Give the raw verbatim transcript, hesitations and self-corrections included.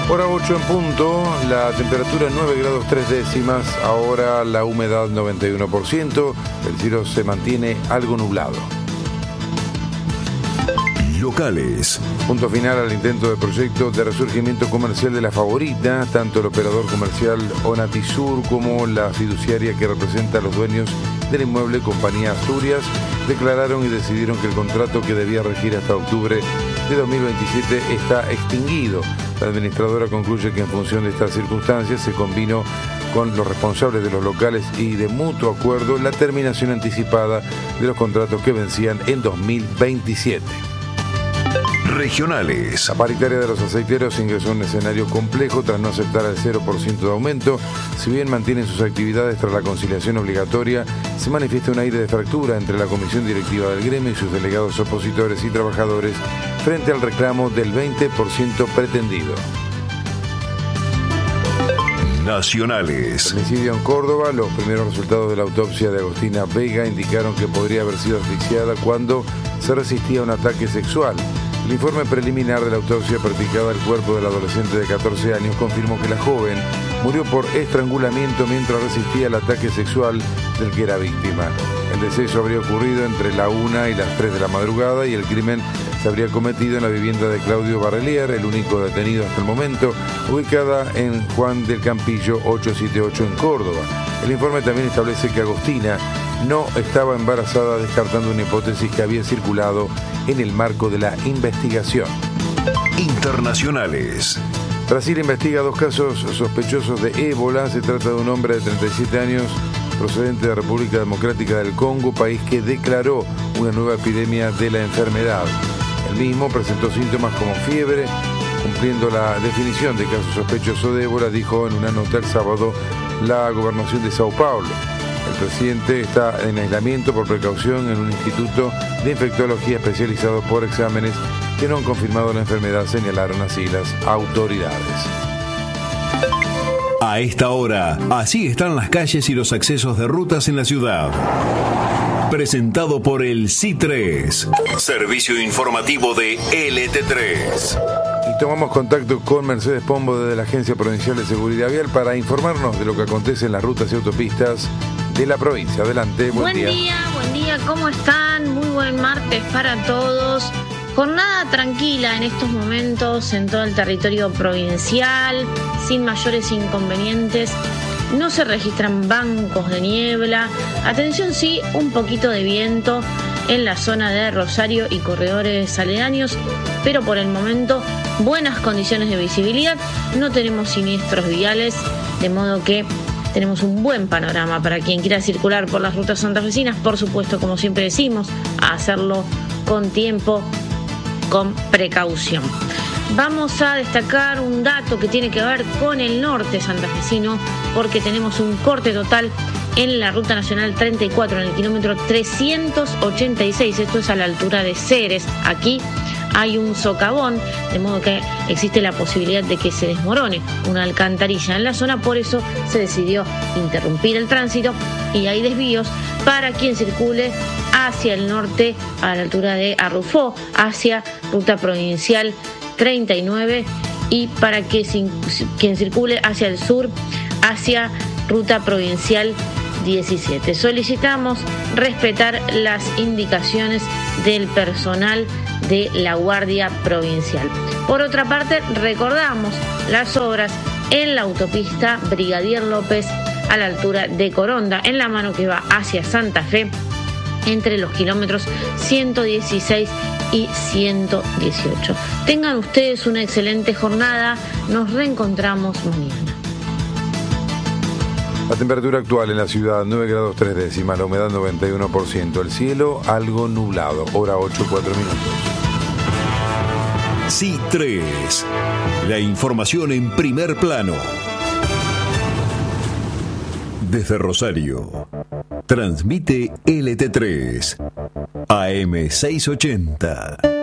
Hora ocho en punto, la temperatura nueve grados tres décimas, ahora la humedad noventa y uno por ciento, el cielo se mantiene algo nublado. Locales. Punto final al intento de proyecto de resurgimiento comercial de La Favorita. Tanto el operador comercial Onatisur como la fiduciaria que representa a los dueños del inmueble, Compañía Asturias, declararon y decidieron que el contrato que debía regir hasta octubre de dos mil veintisiete está extinguido. La administradora concluye que en función de estas circunstancias se combinó con los responsables de los locales y de mutuo acuerdo la terminación anticipada de los contratos que vencían en dos mil veintisiete. Regionales. La paritaria de los aceiteros ingresó en un escenario complejo tras no aceptar el cero por ciento de aumento. Si bien mantienen sus actividades tras la conciliación obligatoria, se manifiesta un aire de fractura entre la comisión directiva del gremio y sus delegados opositores y trabajadores frente al reclamo del veinte por ciento pretendido. Nacionales. Homicidio en Córdoba. Los primeros resultados de la autopsia de Agostina Vega indicaron que podría haber sido asfixiada cuando se resistía a un ataque sexual. El informe preliminar de la autopsia practicada al cuerpo del adolescente de catorce años confirmó que la joven murió por estrangulamiento mientras resistía al ataque sexual del que era víctima. El deceso habría ocurrido entre la una y las tres de la madrugada y el crimen se habría cometido en la vivienda de Claudio Barrelier, el único detenido hasta el momento, ubicada en Juan del Campillo ochocientos setenta y ocho en Córdoba. El informe también establece que Agostina no estaba embarazada, descartando una hipótesis que había circulado en el marco de la investigación. Internacionales. Brasil investiga dos casos sospechosos de ébola. Se trata de un hombre de treinta y siete años procedente de República Democrática del Congo, país que declaró una nueva epidemia de la enfermedad. El mismo presentó síntomas como fiebre, cumpliendo la definición de caso sospechoso de ébola, dijo en una nota el sábado la gobernación de Sao Paulo. El presidente está en aislamiento por precaución en un instituto de infectología especializado por exámenes que no han confirmado la enfermedad, señalaron así las autoridades. A esta hora, así están las calles y los accesos de rutas en la ciudad. Presentado por el C I tres, servicio informativo de L T tres. Y tomamos contacto con Mercedes Pombo desde la Agencia Provincial de Seguridad Vial para informarnos de lo que acontece en las rutas y autopistas de la provincia. Adelante, buen, buen día. Buen día, buen día, ¿cómo están? Muy buen martes para todos. Jornada tranquila en estos momentos en todo el territorio provincial, sin mayores inconvenientes. No se registran bancos de niebla. Atención, sí, un poquito de viento en la zona de Rosario y corredores aledaños, pero por el momento buenas condiciones de visibilidad. No tenemos siniestros viales, de modo que tenemos un buen panorama para quien quiera circular por las rutas santafesinas. Por supuesto, como siempre decimos, a hacerlo con tiempo, con precaución. Vamos a destacar un dato que tiene que ver con el norte santafesino, porque tenemos un corte total en la Ruta Nacional treinta y cuatro, en el kilómetro trescientos ochenta y seis. Esto es a la altura de Ceres. Aquí hay un socavón, de modo que existe la posibilidad de que se desmorone una alcantarilla en la zona. Por eso se decidió interrumpir el tránsito y hay desvíos para quien circule hacia el norte, a la altura de Arrufó, hacia Ruta Provincial treinta y nueve, y para que quien circule hacia el sur, hacia Ruta Provincial diecisiete. Solicitamos respetar las indicaciones del personal de la Guardia Provincial. Por otra parte, recordamos las obras en la autopista Brigadier López a la altura de Coronda, en la mano que va hacia Santa Fe, entre los kilómetros ciento dieciséis y ciento dieciocho. Tengan ustedes una excelente jornada. Nos reencontramos mañana. La temperatura actual en la ciudad, nueve grados tres décimas, la humedad noventa y uno por ciento, el cielo algo nublado, hora ocho, cuatro minutos. C I tres, la información en primer plano. Desde Rosario, transmite L T tres, A M seiscientos ochenta.